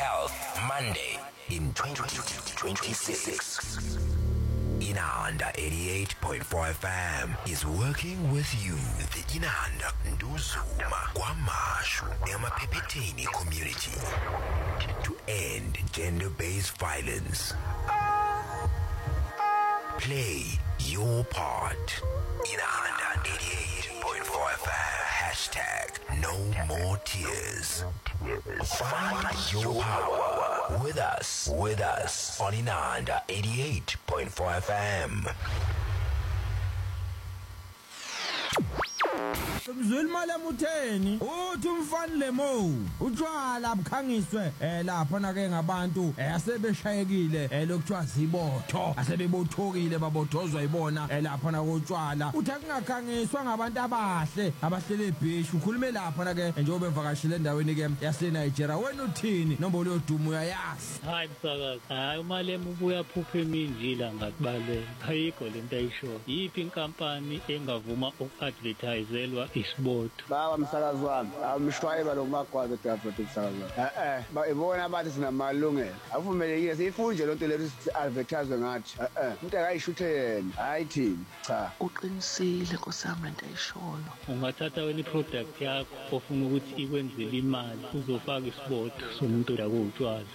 Health Monday in 2026. Inanda 88.4 FM is working with you. The Inanda Nduzuma Kwamashu Emaphepheteni community to end gender-based violence. Play your part. Inanda 88.4 FM. Hashtag no more tears. Find your power with us on Inanda 88.4 FM. Mzulmala Mutheni uthi umfanele mo utshwala abukhangiswe lapha na ke ngabantu asebeshayekile lokuthiwa zibotho asebebothokile babothozwa ibona lapha na kotshwala uthi akungakhangiswa ngabantu abahle abahlele ebhishi ukhulume lapha na ke njengoba evakashile endaweni ke yase Nigeria wena uthini nombolo yodumo uyayazi hayi msakazi hayi umalema ubuya phupha eminjila ngakubalela ayikho lento ayisho yipi inkampani engavuma uku-advertiselwa isibotho baba msakazi wami amshwayeba lo magwaza edafethi msakazi ibona abathi sinamalungelo akuvumelekile siyifunje lonto lethu advertise ngathi umuntu akayishuthe yena hayi thini cha uqinisile nkosami lento ayishoyo ungathatha wena iproduct yakho ofuna ukuthi ikwenzele imali uzofaka isibotho somuntu akutshwala